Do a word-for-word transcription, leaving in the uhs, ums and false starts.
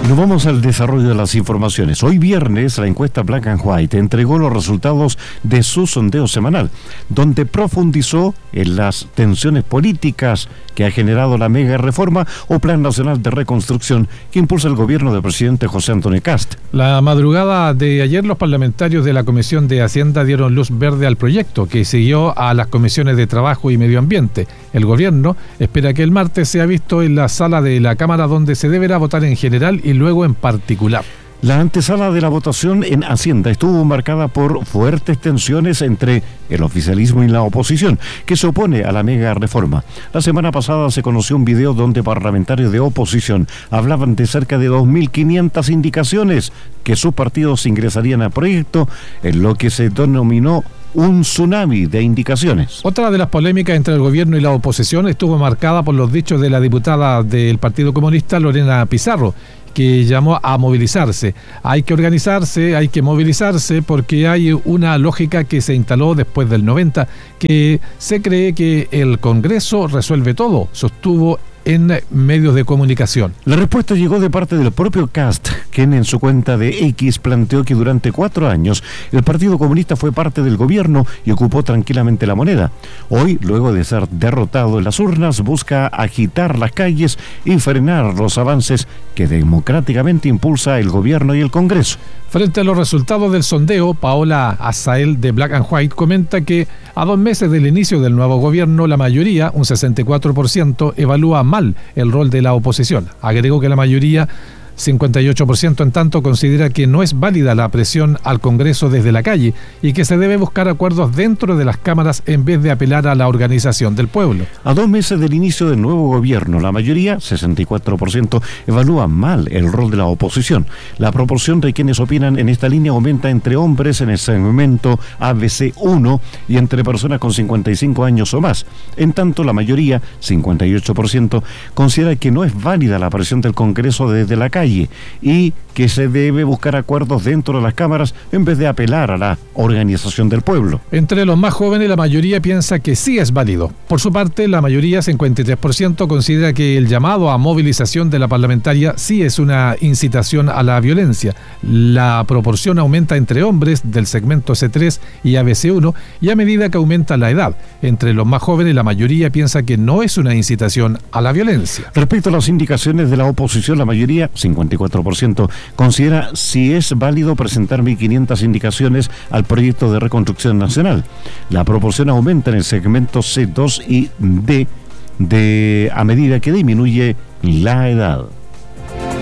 Nos vamos al desarrollo de las informaciones. Hoy viernes, la encuesta Black and White entregó los resultados de su sondeo semanal, donde profundizó en las tensiones políticas que ha generado la mega reforma o Plan Nacional de Reconstrucción que impulsa el gobierno del presidente José Antonio Kast. La madrugada de ayer, los parlamentarios de la Comisión de Hacienda dieron luz verde al proyecto, que siguió a las comisiones de Trabajo y Medio Ambiente. El gobierno espera que el martes sea visto en la sala de la Cámara, donde se deberá votar en general y luego en particular. La antesala de la votación en Hacienda estuvo marcada por fuertes tensiones entre el oficialismo y la oposición, que se opone a la mega reforma. La semana pasada se conoció un video donde parlamentarios de oposición hablaban de cerca de dos mil quinientas indicaciones que sus partidos ingresarían al proyecto, en lo que se denominó un tsunami de indicaciones. Otra de las polémicas entre el gobierno y la oposición estuvo marcada por los dichos de la diputada del Partido Comunista, Lorena Pizarro, que llamó a movilizarse. Hay que organizarse, hay que movilizarse, porque hay una lógica que se instaló después del noventa, que se cree que el Congreso resuelve todo, sostuvo en medios de comunicación. La respuesta llegó de parte del propio Kast, quien en su cuenta de X planteó que durante cuatro años el Partido Comunista fue parte del gobierno y ocupó tranquilamente la moneda. Hoy, luego de ser derrotado en las urnas, busca agitar las calles y frenar los avances que democráticamente impulsa el gobierno y el Congreso. Frente a los resultados del sondeo, Paola Azael de Black and White comenta que a dos meses del inicio del nuevo gobierno, la mayoría, un sesenta y cuatro por ciento, evalúa mal el rol de la oposición. Agregó que la mayoría, cincuenta y ocho por ciento en tanto, considera que no es válida la presión al Congreso desde la calle y que se debe buscar acuerdos dentro de las cámaras en vez de apelar a la organización del pueblo. A dos meses del inicio del nuevo gobierno, la mayoría, sesenta y cuatro por ciento, evalúa mal el rol de la oposición. La proporción de quienes opinan en esta línea aumenta entre hombres en el segmento A B C uno y entre personas con cincuenta y cinco años o más. En tanto, la mayoría, cincuenta y ocho por ciento, considera que no es válida la presión del Congreso desde la calle y que se debe buscar acuerdos dentro de las cámaras en vez de apelar a la organización del pueblo. Entre los más jóvenes, la mayoría piensa que sí es válido. Por su parte, la mayoría, cincuenta y tres por ciento, considera que el llamado a movilización de la parlamentaria sí es una incitación a la violencia. La proporción aumenta entre hombres del segmento C tres y A B C uno y a medida que aumenta la edad. Entre los más jóvenes, la mayoría piensa que no es una incitación a la violencia. Respecto a las indicaciones de la oposición, la mayoría, cincuenta y cuatro por ciento, considera si es válido presentar mil quinientas indicaciones al proyecto de reconstrucción nacional. La proporción aumenta en el segmento C dos y D de, a medida que disminuye la edad.